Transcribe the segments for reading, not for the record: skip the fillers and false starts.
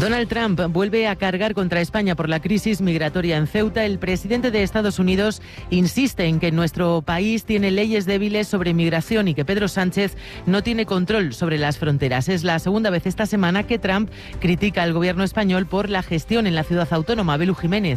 Donald Trump vuelve a cargar contra España por la crisis migratoria en Ceuta. El presidente de Estados Unidos insiste en que nuestro país tiene leyes débiles sobre migración y que Pedro Sánchez no tiene control sobre las fronteras. Es la segunda vez esta semana que Trump critica al gobierno español por la gestión en la ciudad autónoma. Belu Jiménez.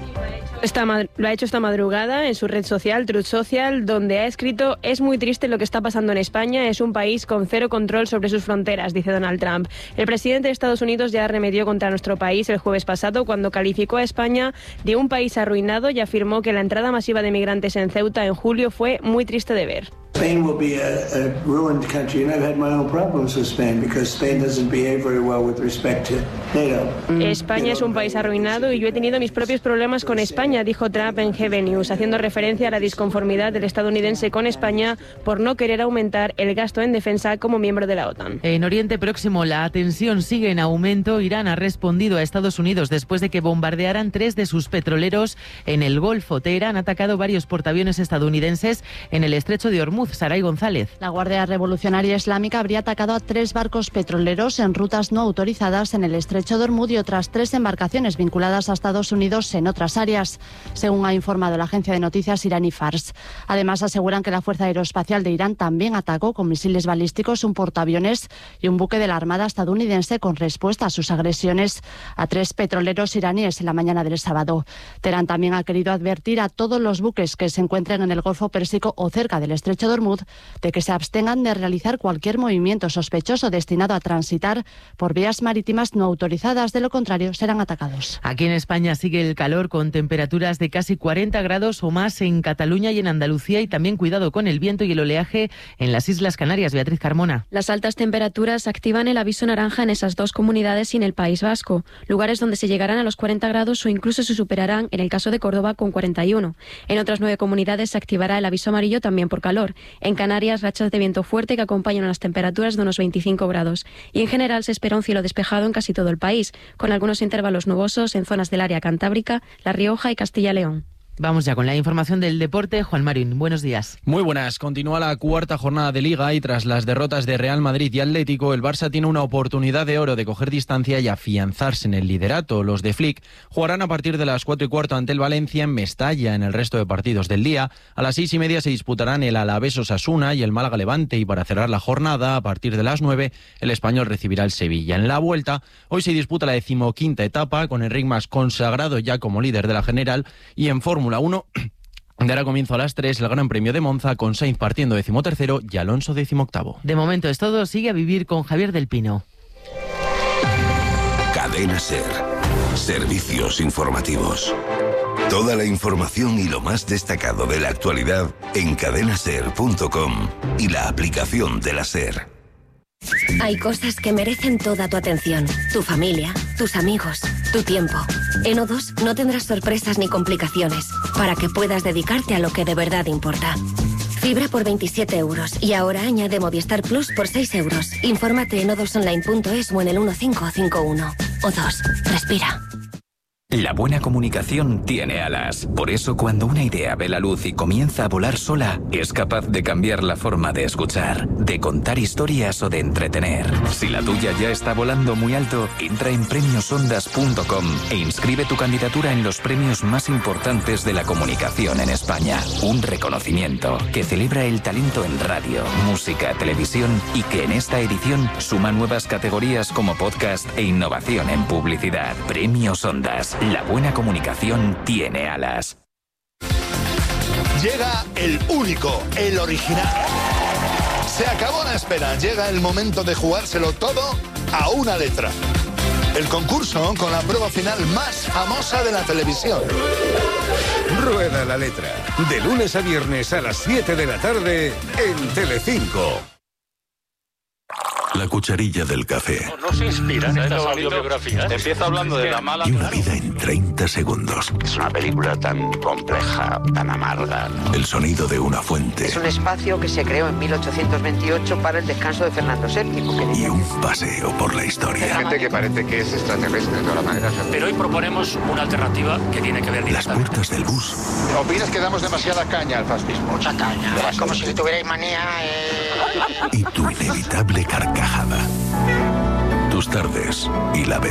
Lo ha hecho esta madrugada en su red social, Truth Social, donde ha escrito: es muy triste lo que está pasando en España, es un país con cero control sobre sus fronteras, dice Donald Trump. El presidente de Estados Unidos ya arremetió contra nuestro país el jueves pasado cuando calificó a España de un país arruinado y afirmó que la entrada masiva de migrantes en Ceuta en julio fue muy triste de ver. Spain will be a ruined country, and I've had my own problems with Spain because Spain doesn't behave very well with respect to NATO. España es un país arruinado y yo he tenido mis propios problemas con España, dijo Trump en GB News, haciendo referencia a la disconformidad del estadounidense con España por no querer aumentar el gasto en defensa como miembro de la OTAN. En Oriente Próximo la tensión sigue en aumento. Irán ha respondido a Estados Unidos después de que bombardearan 3 de sus petroleros en el Golfo. Teherán ha atacado varios portaaviones estadounidenses en el estrecho de Hormuz. Saray González. La Guardia Revolucionaria Islámica habría atacado a 3 barcos petroleros en rutas no autorizadas en el estrecho de Hormuz y otras 3 embarcaciones vinculadas a Estados Unidos en otras áreas, según ha informado la agencia de noticias iraní Fars. Además, aseguran que la Fuerza Aeroespacial de Irán también atacó con misiles balísticos un portaaviones y un buque de la Armada estadounidense con respuesta a sus agresiones a 3 petroleros iraníes en la mañana del sábado. Teherán también ha querido advertir a todos los buques que se encuentren en el Golfo Pérsico o cerca del estrecho de Hormuz de que se abstengan de realizar cualquier movimiento sospechoso destinado a transitar por vías marítimas no autorizadas. De lo contrario, serán atacados. Aquí en España sigue el calor con temperaturas de casi 40 grados o más en Cataluña y en Andalucía, y también cuidado con el viento y el oleaje en las Islas Canarias. Beatriz Carmona. Las altas temperaturas activan el aviso naranja en esas 2 comunidades y en el País Vasco, lugares donde se llegarán a los 40 grados o incluso se superarán en el caso de Córdoba con 41. En otras 9 comunidades se activará el aviso amarillo también por calor. En Canarias, rachas de viento fuerte que acompañan a las temperaturas de unos 25 grados. Y en general se espera un cielo despejado en casi todo el país, con algunos intervalos nubosos en zonas del área cantábrica, La Rioja y Castilla y León. Vamos ya con la información del deporte. Juan Marín, buenos días. Muy buenas. Continúa la 4ª jornada de Liga y tras las derrotas de Real Madrid y Atlético, el Barça tiene una oportunidad de oro de coger distancia y afianzarse en el liderato. Los de Flick jugarán a partir de las 4:15 ante el Valencia en Mestalla. En el resto de partidos del día, a las 6:30 se disputarán el Alavés Osasuna y el Málaga Levante, y para cerrar la jornada, a partir de las 9, el Español recibirá el Sevilla. En la vuelta, hoy se disputa la 15ª etapa, con Enric Mas consagrado ya como líder de la general, y en Fórmula 1 dará comienzo a las 3 el Gran Premio de Monza, con Sainz partiendo 13º y Alonso 18º. De momento es todo. Sigue a vivir con Javier del Pino. Cadena SER. Servicios informativos. Toda la información y lo más destacado de la actualidad en cadenaser.com y la aplicación de la SER. Hay cosas que merecen toda tu atención. Tu familia, tus amigos, tu tiempo. En O2 no tendrás sorpresas ni complicaciones para que puedas dedicarte a lo que de verdad importa. Fibra por 27 euros y ahora añade Movistar Plus por 6 euros. Infórmate en o2online.es o en el 1551. O2. Respira. La buena comunicación tiene alas. Por eso, cuando una idea ve la luz y comienza a volar sola, es capaz de cambiar la forma de escuchar, de contar historias o de entretener. Si la tuya ya está volando muy alto, entra en premiosondas.com e inscribe tu candidatura en los premios más importantes de la comunicación en España. Un reconocimiento que celebra el talento en radio, música, televisión y que en esta edición suma nuevas categorías como podcast e innovación en publicidad. Premios Ondas. La buena comunicación tiene alas. Llega el único, el original. Se acabó la espera. Llega el momento de jugárselo todo a una letra. El concurso con la prueba final más famosa de la televisión. Rueda la letra. De lunes a viernes a las 7 de la tarde en Telecinco. La cucharilla del café. ¿No se inspiran estas autobiografías? Empieza hablando de la mala... Y una vida en 30 segundos. Es una película tan compleja, tan amarga, ¿no? El sonido de una fuente. Es un espacio que se creó en 1828 para el descanso de Fernando VII. Y un paseo por la historia. Hay gente que parece que es extraterrestre de todas maneras. Pero hoy proponemos una alternativa que tiene que ver Las puertas del bus. ¿Opinas que damos demasiada caña al fascismo? Mucha caña. Como si tuvierais manía. Y tu inevitable carcajada. Tus tardes y la